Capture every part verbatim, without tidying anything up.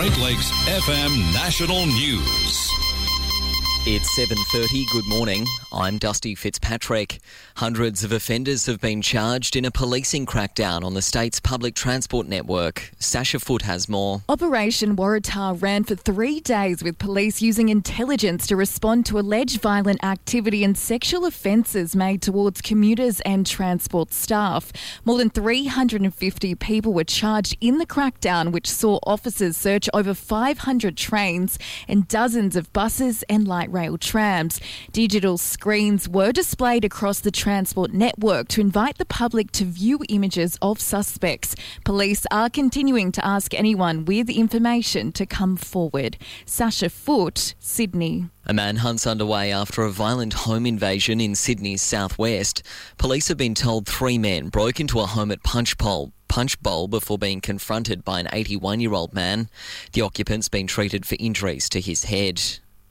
Great Lakes F M National News. It's seven thirty. Good morning. I'm Dusty Fitzpatrick. Hundreds of offenders have been charged in a policing crackdown on the state's public transport network. Sasha Foote has more. Operation Waratah ran for three days with police using intelligence to respond to alleged violent activity and sexual offences made towards commuters and transport staff. More than three hundred fifty people were charged in the crackdown, which saw officers search over five hundred trains and dozens of buses and light rail trams. Digital screens were displayed across the transport network to invite the public to view images of suspects. Police are continuing to ask anyone with information to come forward. Sasha Foote, Sydney. A manhunt's underway after a violent home invasion in Sydney's southwest. Police have been told three men broke into a home at Punchbowl. Punch Bowl before being confronted by an eighty-one-year-old man. The occupant's been treated for injuries to his head.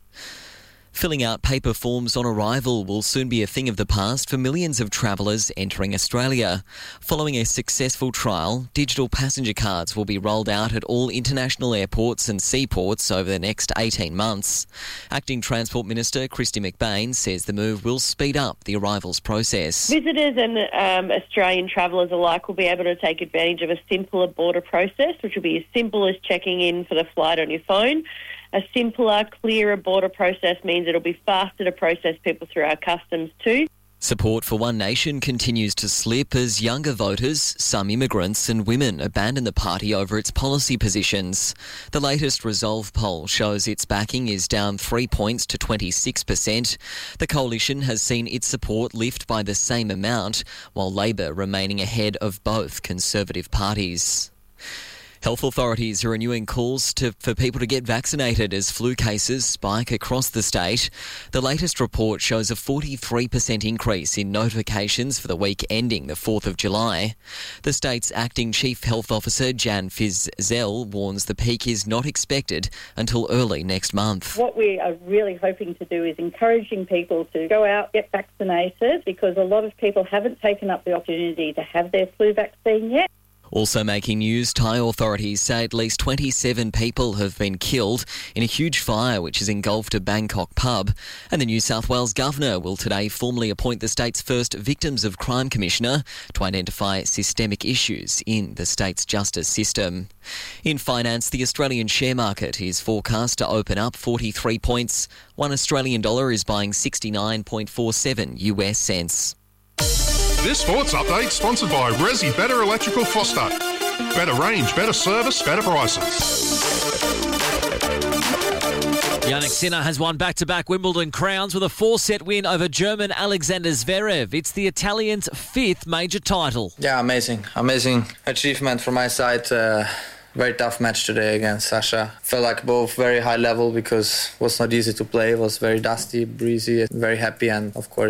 Filling out paper forms on arrival will soon be a thing of the past for millions of travellers entering Australia. Following a successful trial, digital passenger cards will be rolled out at all international airports and seaports over the next eighteen months. Acting Transport Minister Kristy McBain says the move will speed up the arrivals process. Visitors and um, Australian travellers alike will be able to take advantage of a simpler border process, which will be as simple as checking in for the flight on your phone. A simpler, clearer border process means it'll be faster to process people through our customs too. Support for One Nation continues to slip as younger voters, some immigrants and women abandon the party over its policy positions. The latest Resolve poll shows its backing is down three points to twenty-six percent. The coalition has seen its support lift by the same amount, while Labor remaining ahead of both Conservative parties. Health authorities are renewing calls to, for people to get vaccinated as flu cases spike across the state. The latest report shows a forty-three percent increase in notifications for the week ending the fourth of July. The state's acting Chief Health Officer, Jan Fitzell, warns the peak is not expected until early next month. What we are really hoping to do is encouraging people to go out, get vaccinated, because a lot of people haven't taken up the opportunity to have their flu vaccine yet. Also making news, Thai authorities say at least twenty-seven people have been killed in a huge fire which has engulfed a Bangkok pub. And the New South Wales Governor will today formally appoint the state's first Victims of Crime Commissioner to identify systemic issues in the state's justice system. In finance, the Australian share market is forecast to open up forty-three points. One Australian dollar is buying sixty-nine point four seven U S cents. This sports update sponsored by Resi Better Electrical Foster. Better range, better service, better prices. Jannik Sinner has won back-to-back Wimbledon crowns with a four-set win over German Alexander Zverev. It's the Italian's fifth major title. Yeah, amazing. Amazing achievement from my side. Uh, very tough match today against Sasha. Felt like both very high level because it was not easy to play. It was very dusty, breezy, very happy, and of course